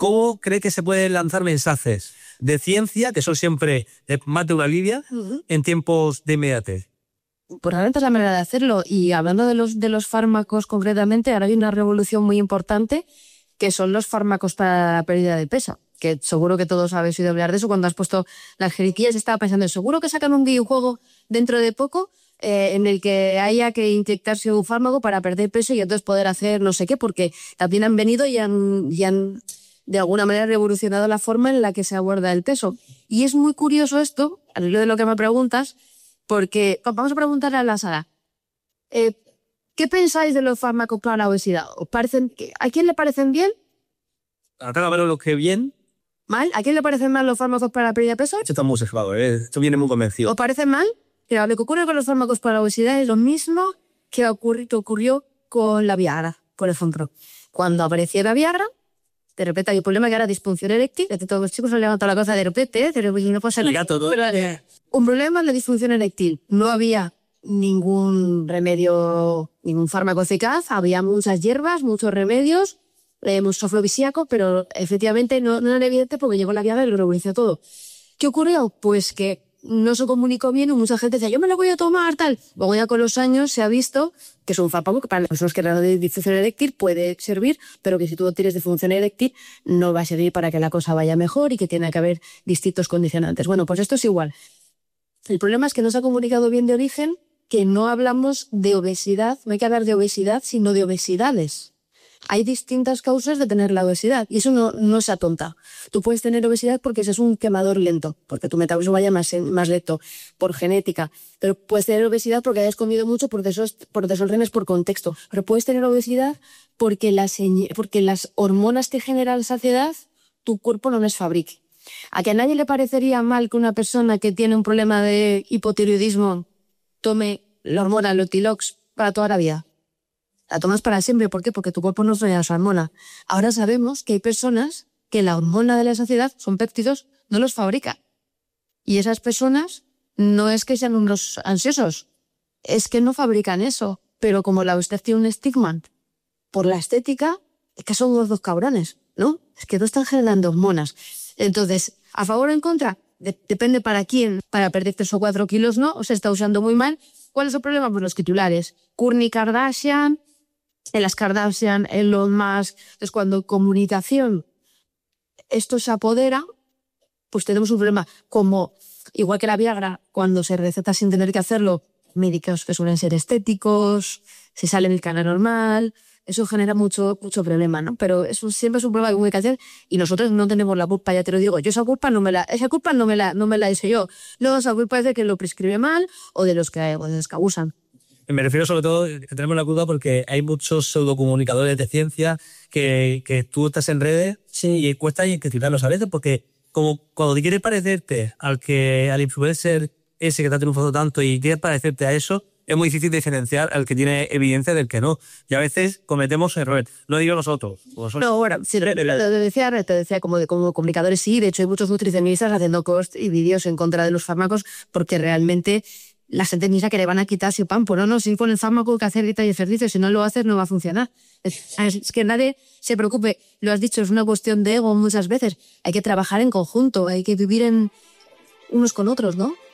¿cómo cree que se pueden lanzar mensajes de ciencia, que son siempre más de una línea, en tiempos de inmediatez? Pues realmente es la manera de hacerlo. Y hablando de los fármacos concretamente, ahora hay una revolución muy importante que son los fármacos para la pérdida de peso. Que seguro que todos habéis oído hablar de eso. Cuando has puesto las jeriquillas estaba pensando, seguro que sacan un videojuego dentro de poco en el que haya que inyectarse un fármaco para perder peso y entonces poder hacer no sé qué, porque también han venido y han de alguna manera revolucionado la forma en la que se aborda el peso. Y es muy curioso esto, al hilo de lo que me preguntas, porque vamos a preguntarle a la sala, ¿qué pensáis de los fármacos para la obesidad? ¿A quién le parecen bien? Acá a ver lo que bien. ¿Mal? ¿A quién le parecen mal los fármacos para la pérdida de peso? Esto está muy sesgado, esto viene muy convencido. ¿Os parecen mal? Mira, lo que ocurre con los fármacos para la obesidad es lo mismo que ocurrió con la Viagra, por ejemplo. Cuando apareció la Viagra, de repente hay un problema que era disfunción eréctil, que todos los chicos se han levantado la cosa de repente, y no pasa nada. Un problema en la disfunción eréctil. No había ningún remedio, ningún fármaco eficaz, había muchas hierbas, muchos remedios, mucho afrodisíaco, pero efectivamente no era evidente porque llegó la Viagra y lo revolucionó todo. ¿Qué ocurrió? Pues que no se comunicó bien y mucha gente decía, yo me lo voy a tomar, tal. Luego ya con los años se ha visto que es un fármaco que para las personas que tienen disfunción eréctil puede servir, pero que si tú tienes disfunción eréctil no va a servir para que la cosa vaya mejor y que tiene que haber distintos condicionantes. Bueno, pues esto es igual. El problema es que no se ha comunicado bien de origen, que no hablamos de obesidad, no hay que hablar de obesidad, sino de obesidades. Hay distintas causas de tener la obesidad y eso no se atonta. Tú puedes tener obesidad porque ese es un quemador lento, porque tu metabolismo vaya más lento, por genética. Pero puedes tener obesidad porque hayas comido mucho, por desórdenes, por contexto. Pero puedes tener obesidad porque las hormonas que generan saciedad, tu cuerpo no las fabrique. ¿A que a nadie le parecería mal que una persona que tiene un problema de hipotiroidismo tome la hormona Lotilox para toda la vida? La tomas para siempre. ¿Por qué? Porque tu cuerpo no trae esa hormona. Ahora sabemos que hay personas que la hormona de la saciedad, son péptidos, no los fabrican. Y esas personas no es que sean unos ansiosos, es que no fabrican eso. Pero como la obesidad tiene un estigma por la estética, es que son unos dos cabrones, ¿no? Es que no están generando hormonas. Entonces, ¿a favor o en contra? Depende para quién. Para perder 3 o 4 kilos, ¿no? O se está usando muy mal. ¿Cuál es el problema? Pues los titulares. Kourtney Kardashian, en las Kardashian, Elon Musk. Entonces, cuando comunicación esto se apodera, pues tenemos un problema. Como, igual que la Viagra, cuando se receta sin tener que hacerlo, médicos que suelen ser estéticos, se sale del canal normal, eso genera mucho problema, ¿no? Pero eso siempre es un problema de comunicación y nosotros no tenemos la culpa, ya te lo digo. Yo esa culpa no me la hice yo. No, esa culpa es de que lo prescribe mal o de los que abusan. Me refiero sobre todo que tenemos la culpa porque hay muchos pseudocomunicadores de ciencia que tú estás en redes y cuesta identificarlos a veces porque como cuando te quieres parecerte al influencer ese que te ha triunfado tanto y quieres parecerte a eso, es muy difícil diferenciar al que tiene evidencia del que no. Y a veces cometemos errores. No digo nosotros. No, bueno, sí, te decía como comunicadores, sí. De hecho, hay muchos nutricionistas haciendo posts y vídeos en contra de los fármacos porque realmente la gente piensa que le van a quitar ese pan. Pues no, si con el fármaco que hacer dieta y ejercicio, si no lo haces no va a funcionar. Es que nadie se preocupe. Lo has dicho, es una cuestión de ego muchas veces. Hay que trabajar en conjunto, hay que vivir unos con otros, ¿no?